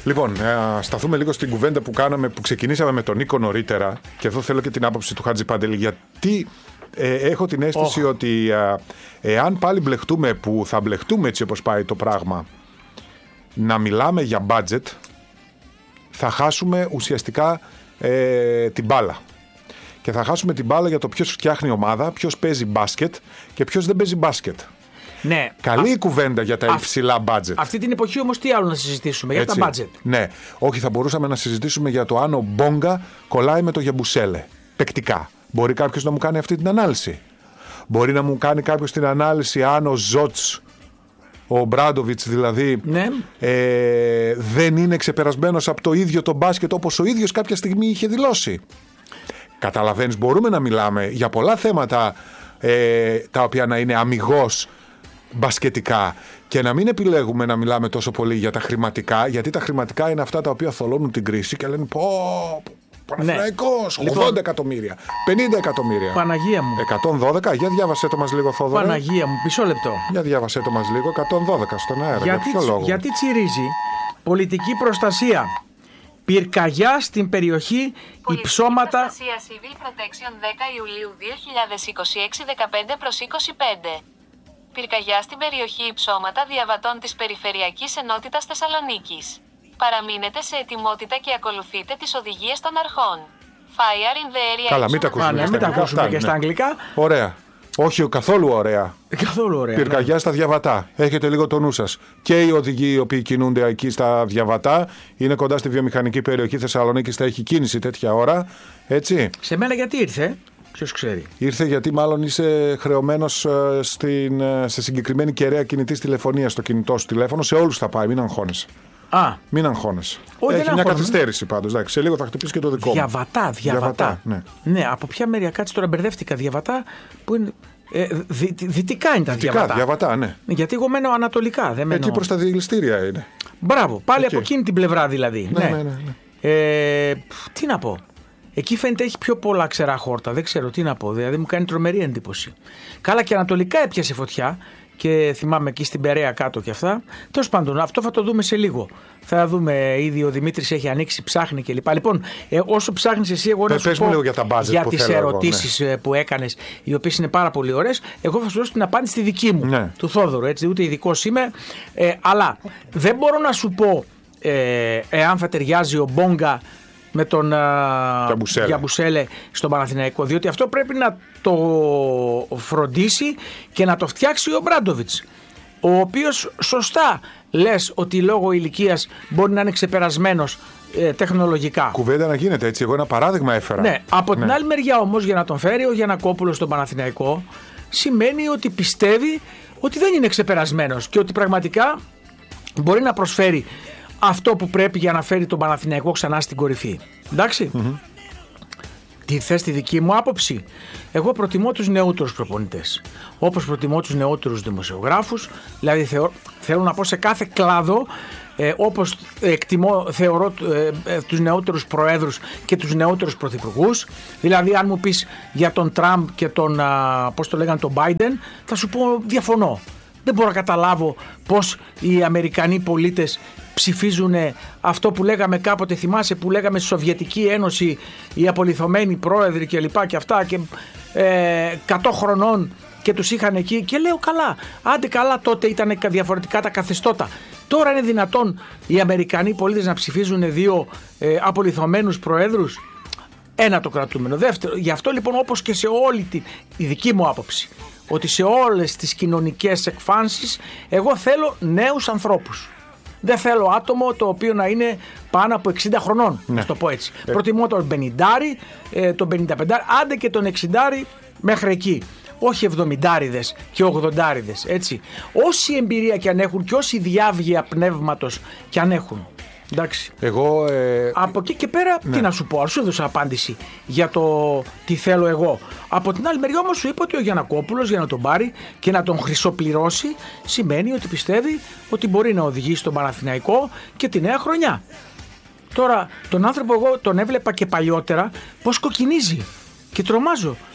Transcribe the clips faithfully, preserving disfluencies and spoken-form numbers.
Λοιπόν, ε, σταθούμε λίγο στην κουβέντα που κάναμε, που ξεκινήσαμε με τον Νίκο νωρίτερα. Και εδώ θέλω και την άποψη του Χατζη Παντελή. Γιατί ε, έχω την αίσθηση oh. ότι ε, εάν πάλι μπλεχτούμε, που θα μπλεχτούμε έτσι όπως πάει το πράγμα, να μιλάμε για budget, θα χάσουμε ουσιαστικά ε, την μπάλα. Και θα χάσουμε την μπάλα για το ποιος φτιάχνει ομάδα, ποιος παίζει μπάσκετ και ποιος δεν παίζει μπάσκετ. Ναι. Καλή Α... η κουβέντα για τα Α... υψηλά budget. Αυτή την εποχή όμως τι άλλο να συζητήσουμε, έτσι, για τα budget. Ναι. Όχι, θα μπορούσαμε να συζητήσουμε για το αν ο Μπόγκα κολλάει με το Γιαμπουσέλε. Παικτικά. Μπορεί κάποιος να μου κάνει αυτή την ανάλυση. Μπορεί να μου κάνει κάποιος την ανάλυση αν ο Ζότς, ο Μπράντοβιτς δηλαδή, ναι. ε, δεν είναι ξεπερασμένος από το ίδιο το μπάσκετ όπως ο ίδιος κάποια στιγμή είχε δηλώσει. Καταλαβαίνεις, μπορούμε να μιλάμε για πολλά θέματα ε, τα οποία να είναι αμιγώς μπασκετικά και να μην επιλέγουμε να μιλάμε τόσο πολύ για τα χρηματικά, γιατί τα χρηματικά είναι αυτά τα οποία θολώνουν την κρίση και λένε πω, Παναθηναϊκός, ναι. ογδόντα εκατομμύρια, πενήντα εκατομμύρια. Παναγία μου. εκατόν δώδεκα, για διάβασέ το μας λίγο, Θόδωρε. Παναγία μου, μισό λεπτό. Για διάβασέ το μας λίγο, εκατόν δώδεκα στον αέρα. Γιατί, για ποιο λόγο? Γιατί τσιρίζει πολιτική προστασία. Πυρκαγιά στην περιοχή υψώματα. Προστασία Civil Protection δέκα Ιουλίου δύο χιλιάδες είκοσι έξι δεκαπέντε προς είκοσι πέντε. Πυρκαγιά στην περιοχή υψώματα διαβατών της Περιφερειακής Ενότητας Θεσσαλονίκης. Παραμείνετε σε ετοιμότητα και ακολουθείτε τις οδηγίες των αρχών. Fire in the area. Καλά, μην τα ακούσουμε, ναι, μην τα ακούσουμε και στα αγγλικά. Ωραία. Όχι καθόλου ωραία. Καθόλου ωραία. Πυρκαγιά ναι. στα διαβατά. Έχετε λίγο το νου σας. Και οι οδηγοί οι οποίοι κινούνται εκεί στα διαβατά είναι κοντά στη βιομηχανική περιοχή Θεσσαλονίκης. Θα έχει κίνηση τέτοια ώρα. Έτσι. Σε μένα γιατί ήρθε, ποιος ξέρει. Ήρθε γιατί μάλλον είσαι χρεωμένος στην, σε συγκεκριμένη κεραία κινητής τηλεφωνίας στο κινητό σου τηλέφωνο. Σε όλους θα πάει, μην αγχώνεσαι. Α. Μην αγχώνεσαι. Όχι, έχει μια καθυστέρηση πάντως. Εντάξει, σε λίγο θα χτυπήσει και το δικό μου. Διαβατά, διαβατά. διαβατά ναι. ναι, από ποια μεριά, κάτσε τώρα μπερδεύτηκα. Διαβατά που είναι. Ε, δι, δυτικά είναι τα δυτικά, διαβατά. διαβατά, ναι. Γιατί εγώ μένω ανατολικά. Δεν μένω... Εκεί προς τα διελιστήρια είναι. Μπράβο, πάλι εκεί. Από εκείνη την πλευρά δηλαδή. Ναι, ναι, ναι, ναι. Ε, τι να πω. Εκεί φαίνεται έχει πιο πολλά ξερά χόρτα. Δεν ξέρω τι να πω. Δηλαδή μου κάνει τρομερή εντύπωση. Καλά, και ανατολικά έπιασε φωτιά. Και θυμάμαι εκεί στην Περαία κάτω και αυτά. Τέλος πάντων, αυτό θα το δούμε σε λίγο. Θα δούμε, ήδη ο Δημήτρης έχει ανοίξει, ψάχνει κλπ. Λοιπόν, ε, όσο ψάχνεις εσύ, εγώ να σου πες πω μου για, για τις ερωτήσεις εγώ, ναι. που έκανες, οι οποίες είναι πάρα πολύ ωραίες. Εγώ θα σου δώσω την απάντηση στη δική μου, ναι. του Θόδωρου. Έτσι, ούτε ειδικός είμαι. Ε, αλλά δεν μπορώ να σου πω ε, εάν θα ταιριάζει ο Μπόγκα με τον uh, Γιαμπουσέλε στον Παναθηναϊκό, διότι αυτό πρέπει να το φροντίσει και να το φτιάξει ο Μπράντοβιτς, ο οποίος σωστά λες ότι λόγω ηλικίας μπορεί να είναι ξεπερασμένος ε, τεχνολογικά. Κουβέντα να γίνεται έτσι, εγώ ένα παράδειγμα έφερα. Ναι, από ναι. την άλλη μεριά όμως, για να τον φέρει ο Γιαννακόπουλος στον Παναθηναϊκό σημαίνει ότι πιστεύει ότι δεν είναι ξεπερασμένος και ότι πραγματικά μπορεί να προσφέρει αυτό που πρέπει για να φέρει τον Παναθηναϊκό ξανά στην κορυφή. Εντάξει. Mm-hmm. Τι θες τη δική μου άποψη? Εγώ προτιμώ τους νεότερους προπονητές. Όπως προτιμώ τους νεότερους δημοσιογράφους. Δηλαδή θεω, θέλω να πω σε κάθε κλάδο, ε, όπως εκτιμώ, θεωρώ ε, ε, τους νεότερους προέδρους και τους νεότερους πρωθυπουργούς. Δηλαδή αν μου πεις για τον Τραμπ και τον, α, πώς το λέγανε, τον Biden, θα σου πω διαφωνώ. Δεν μπορώ να καταλάβω πώς οι Αμερικανοί πολίτες ψηφίζουν αυτό που λέγαμε κάποτε, θυμάσαι που λέγαμε στη Σοβιετική Ένωση, οι απολιθωμένοι πρόεδροι και λοιπά και αυτά και ε, εκατό χρονών και τους είχαν εκεί και λέω καλά, άντε καλά, τότε ήταν διαφορετικά τα καθεστώτα. Τώρα είναι δυνατόν οι Αμερικανοί πολίτες να ψηφίζουν δύο ε, απολιθωμένους προέδρους? Ένα το κρατούμενο. Δεύτερο, γι' αυτό λοιπόν, όπως και σε όλη τη η δική μου άποψη, ότι σε όλες τις κοινωνικές εκφάνσεις εγώ θέλω νέους ανθρώπους. Δεν θέλω άτομο το οποίο να είναι πάνω από εξήντα χρονών, ναι. να το πω έτσι. Ε. Προτιμώ τον πενηντάρι, τον πενήντα πέντε, άντε και τον εξήντα μέχρι εκεί. Όχι εβδομηντάριδες και ογδοντάριδες, έτσι. Όση εμπειρία και αν έχουν και όση διάβγεια πνεύματος και αν έχουν. Εντάξει. Εγώ, ε... Από εκεί και πέρα, ναι. τι να σου πω, ας σου έδωσα απάντηση για το τι θέλω εγώ. Από την άλλη μεριά όμως σου είπα ότι ο Γιαννακόπουλος για να τον πάρει και να τον χρυσοπληρώσει σημαίνει ότι πιστεύει ότι μπορεί να οδηγήσει τον Παναθηναϊκό και τη νέα χρονιά. Τώρα τον άνθρωπο εγώ τον έβλεπα και παλιότερα πως κοκκινίζει και τρομάζω.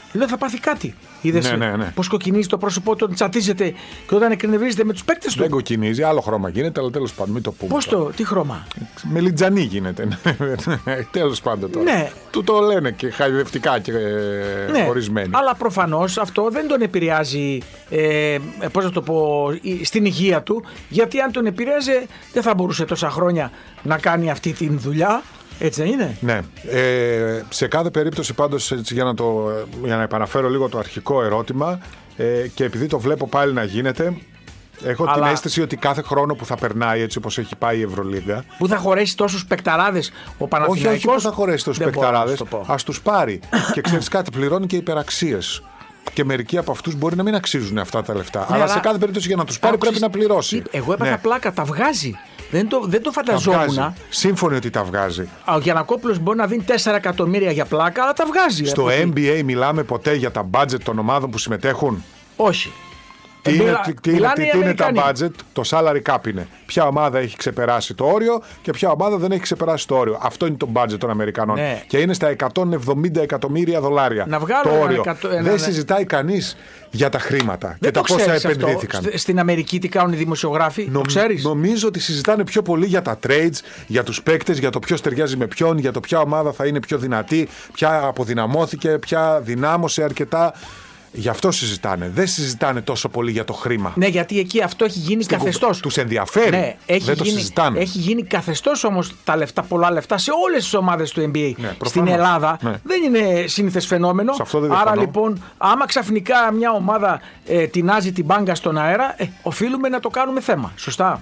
Λέω θα πάθει κάτι. Είδες Ναι, ναι, ναι. πώς κοκκινίζει το πρόσωπό του, τσατίζεται και όταν εκνευρίζεται με τους παίκτες του. Δεν κοκκινίζει, άλλο χρώμα γίνεται, αλλά τέλος πάντων, μην το πούμε. Πώς το, τι χρώμα. Μελιτζανί γίνεται. Τέλος πάντων τώρα. Ναι. Του το λένε και χαϊδευτικά και Ναι, ορισμένοι. αλλά προφανώς αυτό δεν τον επηρεάζει, ε, πώς να το πω, στην υγεία του, γιατί αν τον επηρέαζε δεν θα μπορούσε τόσα χρόνια να κάνει αυτή τη δουλειά. Έτσι δεν είναι. Ναι. Ε, σε κάθε περίπτωση πάντως, έτσι, για, να το, για να επαναφέρω λίγο το αρχικό ερώτημα, ε, και επειδή το βλέπω πάλι να γίνεται, έχω Αλλά... την αίσθηση ότι κάθε χρόνο που θα περνάει, έτσι όπως έχει πάει η Ευρωλίγκα. Που θα χωρέσει τόσους παικταράδες ο Παναθηναϊκός. Όχι, όχι που θα χωρέσει τόσους παικταράδες. Ας τους πάρει. Και ξέρεις κάτι, πληρώνει και υπεραξίες. Και μερικοί από αυτούς μπορεί να μην αξίζουν αυτά τα λεφτά. Ναι, αλλά σε κάθε περίπτωση για να τους πάρει άκουσες, πρέπει να πληρώσει. Εγώ έπαθα ναι. πλάκα, τα βγάζει. Δεν το, δεν το φανταζόμουν. Σύμφωνοι ότι τα βγάζει. Ο Γιαννακόπουλος μπορεί να δίνει τέσσερα εκατομμύρια για πλάκα, αλλά τα βγάζει. Στο ε, N B A μιλάμε ποτέ για τα budget των ομάδων που συμμετέχουν. Όχι. Τι ε, είναι, μιλά, τι, τι, είναι, τι είναι τα Αμερικανοί. budget, το salary cap είναι. Ποια ομάδα έχει ξεπεράσει το όριο και ποια ομάδα δεν έχει ξεπεράσει το όριο. Αυτό είναι το budget των Αμερικανών. Ναι. Και είναι στα εκατόν εβδομήντα εκατομμύρια δολάρια. Να βγάλω το ένα όριο. εκατό, ένα, δεν ναι. συζητάει κανείς για τα χρήματα Δεν και το τα πόσα ξέρεις επενδύθηκαν. Αυτό. Στην Αμερική τι κάνουν οι δημοσιογράφοι, Νομ, το ξέρεις. Νομίζω ότι συζητάνε πιο πολύ για τα trades, για τους παίκτες, για το ποιος ταιριάζει με ποιον, για το ποια ομάδα θα είναι πιο δυνατή, ποια αποδυναμώθηκε, ποια δυνάμωσε αρκετά. Γι' αυτό συζητάνε. Δεν συζητάνε τόσο πολύ για το χρήμα. Ναι, γιατί εκεί αυτό έχει γίνει καθεστώς. Τους ενδιαφέρει. Ναι, έχει δεν το γίνει, συζητάνε. Έχει γίνει καθεστώς όμως τα λεφτά, πολλά λεφτά σε όλες τις ομάδες του N B A. Ναι, στην Ελλάδα ναι. δεν είναι σύνηθες φαινόμενο. Σε αυτό δεν Άρα διαφωνώ. λοιπόν, άμα ξαφνικά μια ομάδα ε, τεινάζει την μπάγκα στον αέρα, ε, οφείλουμε να το κάνουμε θέμα. Σωστά.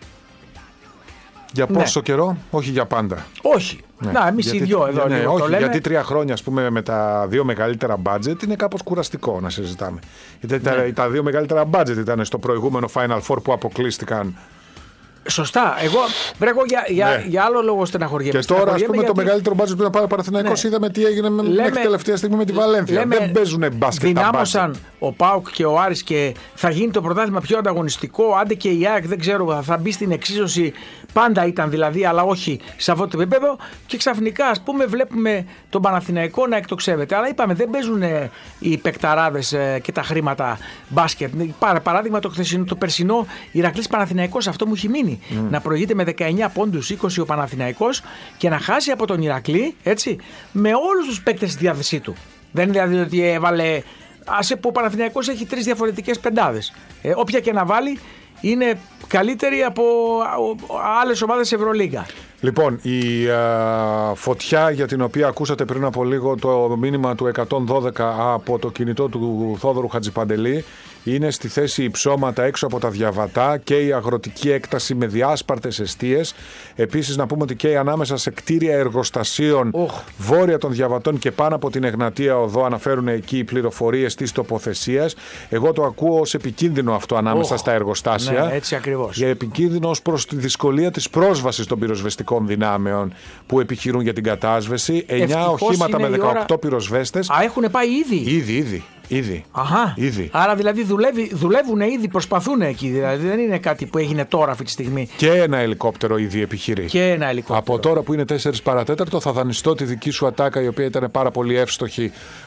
Για πόσο Ναι. καιρό, όχι για πάντα. Όχι. Ναι. Να, εμείς οι δυο εδώ ναι, λίγο όχι, το λέμε. γιατί τρία χρόνια, ας πούμε, με τα δύο μεγαλύτερα budget είναι κάπως κουραστικό να συζητάμε. Γιατί Ναι. τα, τα δύο μεγαλύτερα budget ήταν στο προηγούμενο Final Four που αποκλείστηκαν. Σωστά. Εγώ, βρε, εγώ για, για, Ναι. για άλλο λόγο στεναχωριέμαι. Και τώρα, ας πούμε, Στεναχωριέμαι το γιατί... μεγαλύτερο budget που ήταν πάρει ο Παναθηναϊκός, Ναι. είδαμε τι έγινε με, Λέμε- μέχρι τελευταία στιγμή με τη Βαλένθια. λέμε, Δεν παίζουν μπάσκετ τα budget. δυνάμωσαν ο ΠΑΟΚ και ο Άρης και θα γίνει το πρωτάθλημα πιο ανταγωνιστικό. Άντε και η ΑΕΚ, δεν ξέρω, θα μπει στην εξίσωση. Πάντα ήταν δηλαδή, αλλά όχι σε αυτό το επίπεδο. Και ξαφνικά, ας πούμε, βλέπουμε τον Παναθηναϊκό να εκτοξεύεται. Αλλά είπαμε, δεν παίζουν ε, οι παικταράδες ε, και τα χρήματα μπάσκετ. Παρά, παράδειγμα, το, χθεσινό, το περσινό Ηρακλής Παναθηναϊκός, αυτό μου έχει μείνει. Mm. Να προηγείται με δεκαεννιά πόντους, είκοσι ο Παναθηναϊκός και να χάσει από τον Ηρακλή, έτσι, με όλους τους παίκτες στη διάθεσή του. Δεν είναι δηλαδή ότι έβαλε. Άσε που ο Παναθηναϊκός έχει τρεις διαφορετικές πεντάδες. Ε, όποια και να βάλει είναι καλύτερη από άλλες ομάδες Ευρωλίγκα. Λοιπόν, η α, φωτιά για την οποία ακούσατε πριν από λίγο το μήνυμα του εκατόν δώδεκα από το κινητό του Θόδωρου Χατζηπαντελή είναι στη θέση υψώματα έξω από τα Διαβατά και η αγροτική έκταση με διάσπαρτες εστίες. Επίσης να πούμε ότι και ανάμεσα σε κτίρια εργοστασίων Oh. βόρεια των Διαβατών και πάνω από την Εγνατία Οδό αναφέρουν εκεί οι πληροφορίες της τοποθεσίας. Εγώ το ακούω ως επικίνδυνο αυτό ανάμεσα Oh. στα εργοστάσια. Ναι, έτσι ακριβώς. Για επικίνδυνο ως προς τη δυσκολία της πρόσβασης των πυροσβεστικών δυνάμεων που επιχειρούν για την κατάσβεση. εννιά Ευτυχώς οχήματα είναι με η δεκαοκτώ ώρα... πυροσβέστες. Α, έχουν πάει ήδη. Ήδη, ήδη. Ήδη. Αχα. Ήδη. Άρα δηλαδή δουλεύει, δουλεύουν ήδη, προσπαθούν εκεί. Δηλαδή δεν είναι κάτι που έγινε τώρα αυτή τη στιγμή. Και ένα ελικόπτερο ήδη επιχειρεί. Και ένα ελικόπτερο. Από τώρα που είναι τέσσερα παρατέταρτο θα δανειστώ τη δική σου ατάκα, η οποία ήταν πάρα πολύ εύστοχη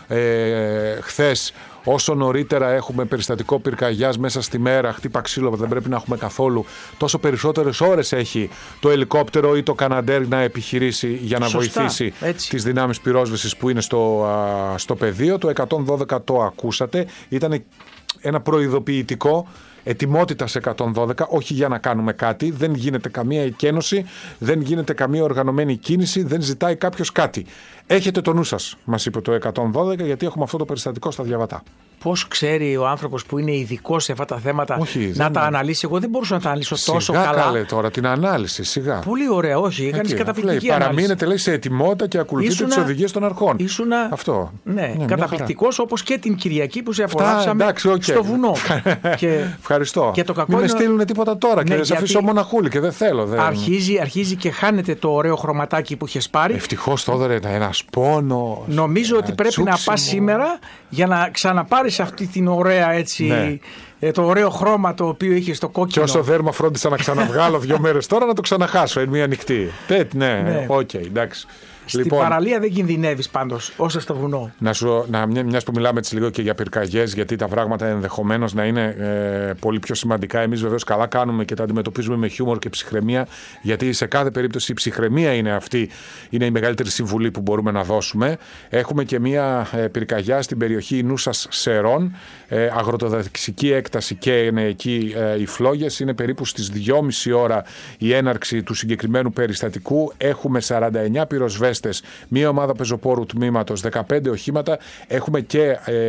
ε, χθες. Όσο νωρίτερα έχουμε περιστατικό πυρκαγιάς μέσα στη μέρα, χτύπα ξύλο, δεν πρέπει να έχουμε καθόλου, τόσο περισσότερες ώρες έχει το ελικόπτερο ή το Καναντέρ να επιχειρήσει για να Σωστά, βοηθήσει έτσι. τις δυνάμεις πυρόσβεσης που είναι στο, α, στο πεδίο. Το εκατόν δώδεκα το ακούσατε. Ήταν ένα προειδοποιητικό. Ετοιμότητα σε εκατόν δώδεκα, όχι για να κάνουμε κάτι, δεν γίνεται καμία εκένωση, δεν γίνεται καμία οργανωμένη κίνηση, δεν ζητάει κάποιος κάτι. Έχετε το νου σας, μας είπε το εκατόν δώδεκα, γιατί έχουμε αυτό το περιστατικό στα Διαβατά. Πώς ξέρει ο άνθρωπος που είναι ειδικός σε αυτά τα θέματα Όχι, να δεν τα είναι. αναλύσει? Εγώ δεν μπορούσα να τα αναλύσω τόσο Σιγά καλά. καλέ τώρα την ανάλυση, σιγά. Πολύ ωραία, όχι. Έκανες Εκεί, καταπληκτική λέει, ανάλυση. παραμείνετε λέει, σε ετοιμότητα και ακολουθείτε Ήσουνα- τις οδηγίες των αρχών. Ήσουνα Αυτό. Ναι, μια καταπληκτικός, όπως και την Κυριακή που σε Αυτά, απολαύσαμε εντάξει, οκ. στο βουνό. και Ευχαριστώ. και το κακό Μην με είναι- στείλουν τίποτα τώρα Ναι, και δεν σε γιατί αφήσω μοναχούλη και δεν θέλω. Δεν... αρχίζει, αρχίζει και χάνεται το ωραίο χρωματάκι που είχες πάρει. Ευτυχώς τώρα είναι ένας πόνος. Νομίζω ότι πρέπει να πας σήμερα για να ξαναπάρεις αυτή την ωραία έτσι, Ναι. ε, το ωραίο χρώμα το οποίο είχε στο Και κόκκινο. όσο δέρμα φρόντισα να ξαναβγάλω δύο μέρες τώρα να το ξαναχάσω εν μία νυχτή. Τέτ, ναι, Ναι. οκ, okay, εντάξει. Στην Λοιπόν, παραλία δεν κινδυνεύεις πάντως, όσο στο βουνό. Να σου, να, μιας που μιλάμε έτσι λίγο και για πυρκαγιές, γιατί τα πράγματα ενδεχομένως να είναι ε, πολύ πιο σημαντικά. Εμείς βεβαίως καλά κάνουμε και τα αντιμετωπίζουμε με χιούμορ και ψυχραιμία, γιατί σε κάθε περίπτωση η ψυχραιμία είναι αυτή, είναι η μεγαλύτερη συμβουλή που μπορούμε να δώσουμε. Έχουμε και μια ε, πυρκαγιά στην περιοχή Νούσας Σερών, ε, αγροτοδασική έκταση και είναι εκεί ε, οι φλόγες. Είναι περίπου στις δυόμιση ώρα η έναρξη του συγκεκριμένου περιστατικού. Έχουμε σαράντα εννιά πυροσβέστες, μία ομάδα πεζοπόρου τμήματος, δεκαπέντε οχήματα. Έχουμε και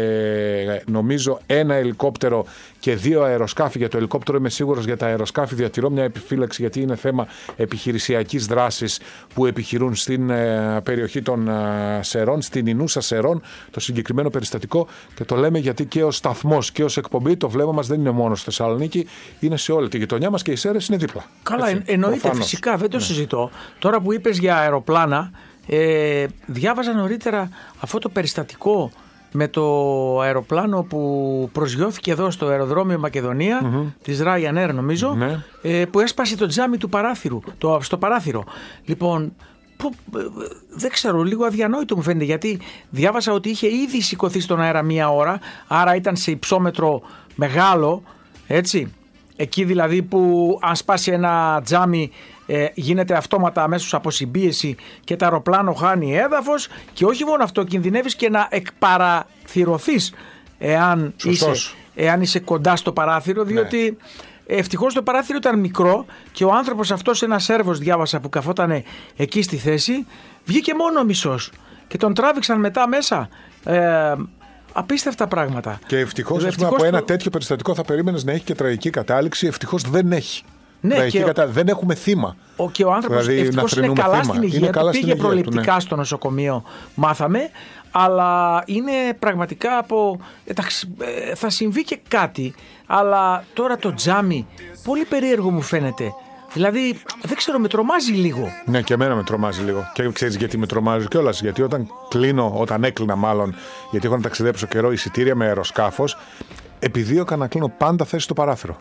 ε, νομίζω ένα ελικόπτερο και δύο αεροσκάφη. Για το ελικόπτερο είμαι σίγουρος, για τα αεροσκάφη διατηρώ μια επιφύλαξη, γιατί είναι θέμα επιχειρησιακής δράσης που επιχειρούν στην ε, περιοχή των ε, Σερών, στην Ινούσα Σερών, το συγκεκριμένο περιστατικό. Και το λέμε γιατί και ως σταθμός και ως εκπομπή το βλέμμα μας δεν είναι μόνο στη Θεσσαλονίκη, είναι σε όλη τη γειτονιά μας και οι Σέρες είναι δίπλα. Καλά, Έτσι, εννοείται, προφανώς. φυσικά, δεν το Ναι. συζητώ. Τώρα που είπες για αεροπλάνα, ε, διάβαζα νωρίτερα αυτό το περιστατικό με το αεροπλάνο που προσγειώθηκε εδώ στο αεροδρόμιο Μακεδονία, mm-hmm. της Ryanair νομίζω, Ναι. ε, που έσπασε το τζάμι του παράθυρου, το, στο παράθυρο. Λοιπόν, που, ε, δεν ξέρω, λίγο αδιανόητο μου φαίνεται, γιατί διάβασα ότι είχε ήδη σηκωθεί στον αέρα μία ώρα, άρα ήταν σε υψόμετρο μεγάλο, έτσι. Εκεί δηλαδή που αν σπάσει ένα τζάμι ε, γίνεται αυτόματα αμέσως αποσυμπίεση και το αεροπλάνο χάνει έδαφος, και όχι μόνο αυτό, κινδυνεύεις και να εκπαραθυρωθείς εάν είσαι, εάν είσαι κοντά στο παράθυρο, διότι ναι. ευτυχώς το παράθυρο ήταν μικρό και ο άνθρωπος αυτός, ένας Σέρβος διάβασα που καθόταν εκεί στη θέση, βγήκε μόνο μισός και τον τράβηξαν μετά μέσα. Ε, Απίστευτα πράγματα. Και ευτυχώς, ευτυχώς από το... ένα τέτοιο περιστατικό θα περίμενες να έχει και τραγική κατάληξη. Ευτυχώς δεν έχει. Ναι, τραγική και... κατα... Δεν έχουμε θύμα. Ο, και ο άνθρωπος δηλαδή, ευτυχώς είναι καλά θύμα. στην υγεία είναι του, πήγε υγεία προληπτικά του, ναι. στο νοσοκομείο, μάθαμε, αλλά είναι πραγματικά από... Εντάξει, θα συμβεί και κάτι, αλλά τώρα το τζάμι πολύ περίεργο μου φαίνεται. Δηλαδή, δεν ξέρω, με τρομάζει λίγο. Ναι, και εμένα με τρομάζει λίγο. Και ξέρεις γιατί με τρομάζει κιόλας? Γιατί όταν κλείνω, όταν έκλεινα μάλλον, γιατί έχω να ταξιδέψω καιρό, εισιτήρια με αεροσκάφος, επιδίωκα να κλείνω πάντα θέση στο παράθυρο.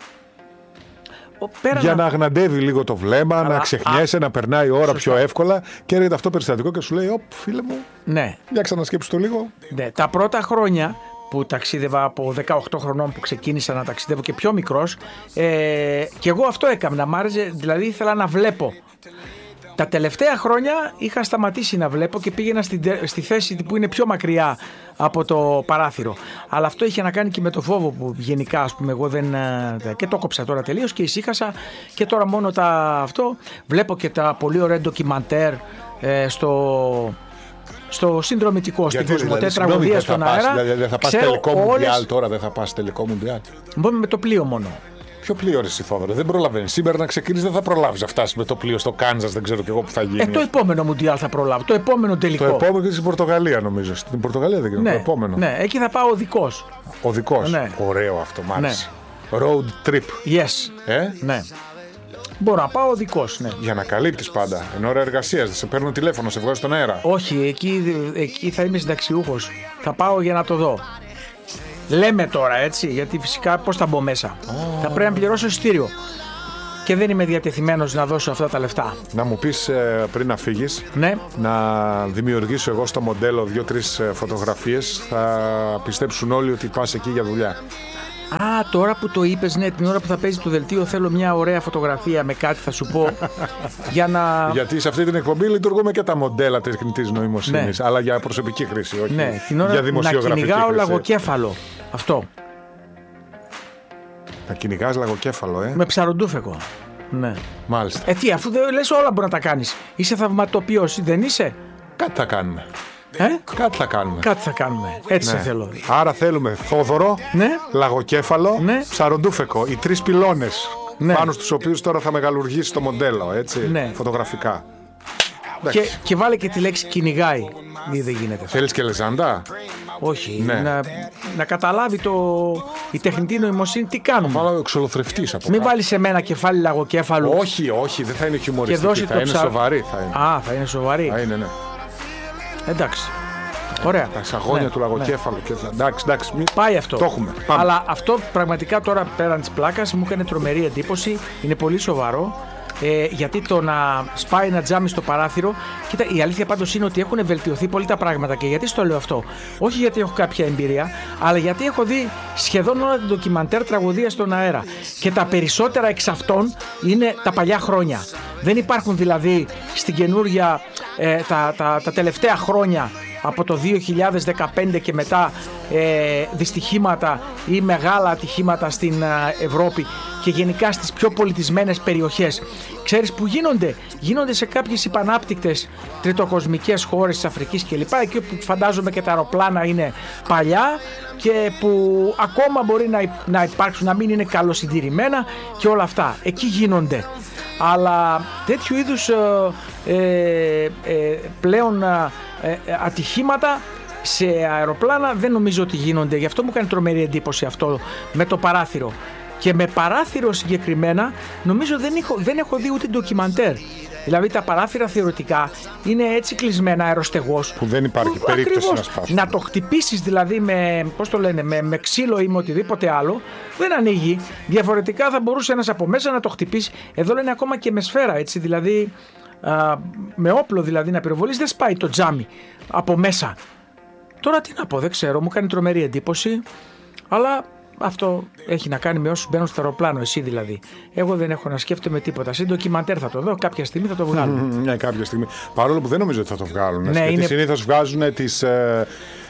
Ο, για να... να αγναντεύει λίγο το βλέμμα, αλλά, να ξεχνιέσαι, α... να περνάει η ώρα σωστά. Πιο εύκολα, και έρχεται αυτό περιστατικό και σου λέει: Ωπ, φίλε μου, ναι. για ξανασκέψου το λίγο. Ναι, τα πρώτα χρόνια που ταξίδευα, από δεκαοκτώ χρονών που ξεκίνησα να ταξιδεύω και πιο μικρός, ε, και εγώ αυτό έκανα, μ' άρεσε, δηλαδή ήθελα να βλέπω. Τα τελευταία χρόνια είχα σταματήσει να βλέπω και πήγαινα στη, στη θέση που είναι πιο μακριά από το παράθυρο. Αλλά αυτό είχε να κάνει και με το φόβο που γενικά, ας πούμε, εγώ δεν... και το κόψα τώρα τελείως και ησύχασα, και τώρα μόνο τα αυτό. Βλέπω και τα πολύ ωραία ντοκιμαντέρ ε, στο... στο συνδρομητικό, στην Κοσμοτέ, τραγωδία στον αέρα. Δηλαδή δεν θα πας τελικό μουντιάλ τώρα, δεν θα πας τελικό μουντιάλ. Μπορούμε με το πλοίο μόνο. Ποιο πλοίο, ρε Θόδωρο, δεν προλαβαίνει. Σήμερα να ξεκινήσει, δεν θα προλάβει να φτάσει με το πλοίο στο Κάνζας, δεν ξέρω κι εγώ που θα γίνει. Ε, το επόμενο μουντιάλ θα προλάβω. Το επόμενο τελικό. Το επόμενο και στην Πορτογαλία, νομίζω. Στην Πορτογαλία δεν γίνεται. Ναι, το επόμενο. Ναι, εκεί θα πάω οδικός. Οδικός. Ναι. Ωραίο αυτό, μ' άρεσε. Ναι. Road trip. Yes. Ε? Ναι. Μπορώ να πάω οδικός, ναι. Για να καλύπτεις πάντα. Εν ώρα εργασίας, δεν σε παίρνω τηλέφωνο, σε βγάζω στον αέρα. Όχι, εκεί, εκεί θα είμαι συνταξιούχος. Θα πάω για να το δω. Λέμε τώρα, έτσι, γιατί φυσικά πώς θα μπω μέσα. Oh. Θα πρέπει να πληρώσω εισιτήριο. Και δεν είμαι διατεθειμένος να δώσω αυτά τα λεφτά. Να μου πεις ε, πριν να φύγεις, ναι. να δημιουργήσω εγώ στο μοντέλο δύο-τρεις φωτογραφίες. Θα πιστέψουν όλοι ότι πας εκεί για δουλειά. Α, τώρα που το είπες, ναι, την ώρα που θα παίζει το δελτίο, θέλω μια ωραία φωτογραφία με κάτι, θα σου πω. για να... Γιατί σε αυτή την εκπομπή λειτουργούμε και τα μοντέλα τεχνητής νοημοσύνης, ναι. αλλά για προσωπική χρήση, όχι ναι, την ώρα για δημοσιογραφική να κυνηγάω χρήση. λαγοκέφαλο. Αυτό. Να κυνηγάς λαγοκέφαλο, ε. Με ψαροντούφεκο. Ναι. Μάλιστα. Ε, τι, αφού δεν λες όλα μπορεί να τα κάνεις. Είσαι θαυματοποιός, δεν είσαι. Κάτι θα κάνουμε. Ε? Κάτι θα κάνουμε. Κάτι θα κάνουμε. Έτσι ναι. σε θέλω. Άρα θέλουμε Θόδωρο, ναι. λαγοκέφαλο, ναι. ψαροντούφεκο. Οι τρεις πυλώνες ναι. πάνω στους οποίους τώρα θα μεγαλουργήσει το μοντέλο, έτσι, ναι. φωτογραφικά. Και, και βάλε και τη λέξη κυνηγάει. Μη δεν γίνεται. Θέλεις και λεζάντα? Όχι. Ναι. Να, να καταλάβει το, η τεχνητή νοημοσύνη τι κάνουμε. Θα βάλω εξολοθρευτής από Μην βάλεις σε μένα κεφάλι λαγοκέφαλου. Όχι, όχι, δεν θα είναι χιουμοριστική. Θα είναι ψα... σοβαρή. Θα είναι. Α, θα είναι σοβαρή. Θα είναι, ναι. Εντάξει. Ωραία. Τα σαγόνια ναι, του λαγοκέφαλου. Ναι. Και... Εντάξει, εντάξει, μη... Πάει αυτό. Το έχουμε. Αλλά αυτό πραγματικά τώρα πέραν της πλάκας μου έκανε τρομερή εντύπωση. Είναι πολύ σοβαρό. Ε, γιατί το να σπάει ένα τζάμι στο παράθυρο. Κοίτα, η αλήθεια πάντως είναι ότι έχουν βελτιωθεί πολύ τα πράγματα. Και γιατί στο λέω αυτό? Όχι γιατί έχω κάποια εμπειρία, αλλά γιατί έχω δει σχεδόν όλα τα ντοκιμαντέρ τραγωδία στον αέρα. Και τα περισσότερα εξ αυτών είναι τα παλιά χρόνια. Δεν υπάρχουν δηλαδή στην καινούργια ε, τα, τα, τα τελευταία χρόνια από το δύο χιλιάδες δεκαπέντε και μετά ε, δυστυχήματα ή μεγάλα ατυχήματα στην ε, Ευρώπη και γενικά στις πιο πολιτισμένες περιοχές. Ξέρεις που γίνονται? Γίνονται σε κάποιες υπανάπτυκτες τριτοκοσμικές χώρες της Αφρικής κλπ. Εκεί που φαντάζομαι και τα αεροπλάνα είναι παλιά και που ακόμα μπορεί να, να υπάρξουν, να μην είναι καλοσυντηρημένα και όλα αυτά. Εκεί γίνονται. Αλλά τέτοιου είδους ε, ε, ε, πλέον ε, ατυχήματα σε αεροπλάνα δεν νομίζω ότι γίνονται. Γι' αυτό μου κάνει τρομερή εντύπωση αυτό με το παράθυρο. Και με παράθυρο συγκεκριμένα νομίζω δεν έχω, δεν έχω δει ούτε ντοκιμαντέρ. Δηλαδή τα παράθυρα θεωρητικά είναι έτσι κλεισμένα αεροστεγώς που δεν υπάρχει περίπτωση να σπάσουν. Να το χτυπήσεις δηλαδή με, πώς το λένε, με, με ξύλο ή με οτιδήποτε άλλο, δεν ανοίγει. Διαφορετικά θα μπορούσε ένας από μέσα να το χτυπήσει. Εδώ λένε ακόμα και με σφαίρα, έτσι, δηλαδή α, με όπλο δηλαδή να πυροβολείς, δεν σπάει το τζάμι από μέσα. Τώρα τι να πω, δεν ξέρω, μου κάνει τρομερή εντύπωση, αλλά αυτό έχει να κάνει με όσους μπαίνουν στο αεροπλάνο, εσύ δηλαδή. Εγώ δεν έχω να σκέφτομαι τίποτα. Σε ντοκιμαντέρ θα το δω, κάποια στιγμή θα το βγάλουν. Ναι, κάποια στιγμή. Παρόλο που δεν νομίζω ότι θα το βγάλουν. Ναι, γιατί είναι... συνήθως βγάζουν τις. Ε,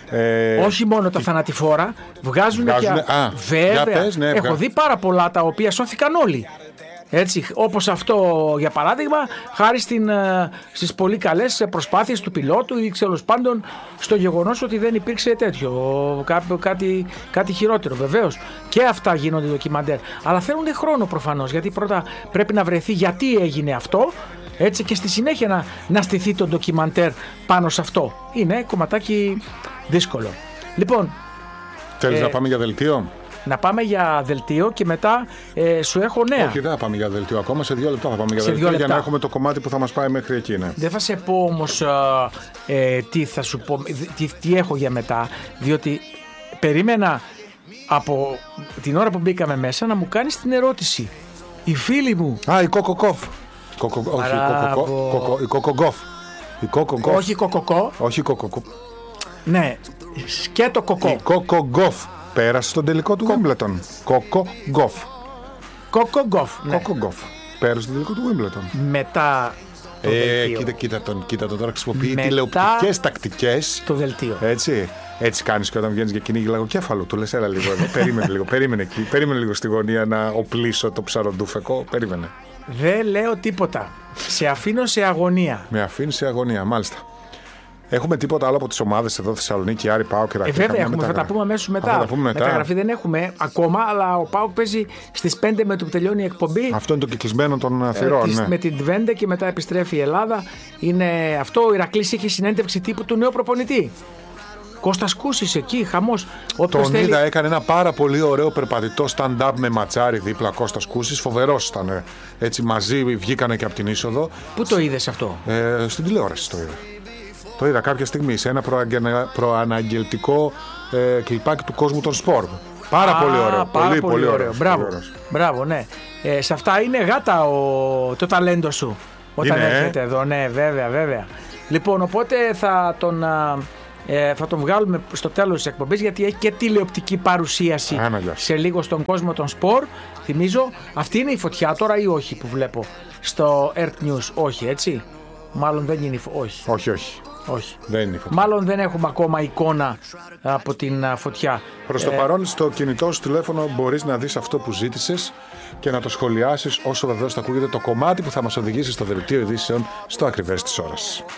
ε, όχι μόνο τα θανατηφόρα, βγάζουν βγάζουνε... και. Α, βέβαια, πες, ναι, έχω βγα... δει πάρα πολλά τα οποία σώθηκαν όλοι. Έτσι, όπως αυτό για παράδειγμα, χάρη στην, στις πολύ καλές προσπάθειες του πιλότου ή τέλος πάντων στο γεγονός ότι δεν υπήρξε τέτοιο, κά, κάτι, κάτι χειρότερο. Βεβαίως και αυτά γίνονται ντοκιμαντέρ, αλλά θέλουν χρόνο προφανώς, γιατί πρώτα πρέπει να βρεθεί γιατί έγινε αυτό, έτσι, και στη συνέχεια να, να στηθεί το ντοκιμαντέρ πάνω σε αυτό. Είναι κομματάκι δύσκολο. Λοιπόν, θέλεις ε, να πάμε για δελτίο? Να πάμε για δελτίο και μετά ε, σου έχω νέα. Όχι, δεν θα πάμε για δελτίο ακόμα. Σε δύο λεπτά θα πάμε για σε δελτίο για να έχουμε το κομμάτι που θα μας πάει μέχρι εκεί. Ναι. Δεν θα σε πω όμως ε, τι θα σου πω, τι, τι έχω για μετά, διότι περίμενα από την ώρα που μπήκαμε μέσα να μου κάνεις την ερώτηση. Η φίλη μου. Α, η Κοκοκόφ. Όχι, η Κοκογκόφ. Η Κοκογκόφ. Όχι η Κοκοκό. Όχι η Κοκοκόφ. Ναι, σκέτο κοκό. Η Κοκογκόφ. Πέρασε στον τελικό του Wimbledon. Κοκογκόφ. Κοκογκόφ. Κοκογκόφ. Πέρασε στον τελικό του Wimbledon. Μετά το ε, δελτίο. Κοίτα, κοίτα τον, κοίτα τον τώρα χρησιμοποιεί Μετά τηλεοπτικές τακτικές. Το δελτίο. Έτσι. Έτσι κάνεις και όταν βγαίνεις για κυνήγι λαγοκέφαλο. Του λες, έλα λίγο εδώ. Περίμενε λίγο. Περίμενε εκεί. Περίμενε λίγο στη γωνία να οπλίσω το ψαροντούφεκο. Περίμενε. Δεν λέω τίποτα. Σε αφήνω σε αγωνία. Με αφήνει σε αγωνία, μάλιστα. Έχουμε τίποτα άλλο από τις ομάδες εδώ, Θεσσαλονίκη, Άρη, ΠΑΟΚ και Ε, βέβαια έχουμε, θα τα πούμε αμέσως μετά. Θα τα πούμε μετά. Μεταγραφή δεν έχουμε ακόμα, αλλά ο ΠΑΟΚ παίζει στις πέντε με το που τελειώνει η εκπομπή. Αυτό είναι το κυκλισμένο των θυρών. Ε, ναι. Με την Τβέντε και μετά επιστρέφει η Ελλάδα. Είναι αυτό. Ο Ηρακλής είχε συνέντευξη τύπου του νέου προπονητή. Κώστας Κούσης εκεί, χαμός. Τον θέλει... είδα, έκανε ένα πάρα πολύ ωραίο περπατητό stand-up με ματσάρι δίπλα. Κώστας Κούσης, φοβερός ήταν. Έτσι μαζί βγήκανε και από την είσοδο. Πού το είδες αυτό? Ε, στην τηλεόραση το είδα. Το είδα κάποια στιγμή σε ένα προαγγε... προαναγγελτικό ε, κλιπάκι του κόσμου των σπορ. Πάρα Α, πολύ ωραίο. Πάρα πολύ, πολύ, πολύ ωραίο. ωραίο. Μπράβο. Πολύ Μπράβο, ναι. Ε, σε αυτά είναι γάτα ο... το ταλέντο σου όταν είναι, έρχεται ε? εδώ. Ναι, βέβαια, βέβαια. Λοιπόν, οπότε θα τον, ε, θα τον βγάλουμε στο τέλος της εκπομπής, γιατί έχει και τηλεοπτική παρουσίαση Άναγια. σε λίγο στον κόσμο των σπορ. Θυμίζω, αυτή είναι η φωτιά τώρα ή όχι που βλέπω στο Earth News? Όχι, έτσι. Μάλλον δεν είναι η φωτιά. Όχι. Όχι, όχι. Όχι. Δεν είναι η φωτιά. Μάλλον δεν έχουμε ακόμα εικόνα από την φωτιά. Προς το ε, παρόν, στο κινητό σου τηλέφωνο μπορείς να δεις αυτό που ζήτησες και να το σχολιάσεις όσο βεβαίως θα ακούγεται το κομμάτι που θα μας οδηγήσει στο δελτίο ειδήσεων στο ακριβές της ώρας.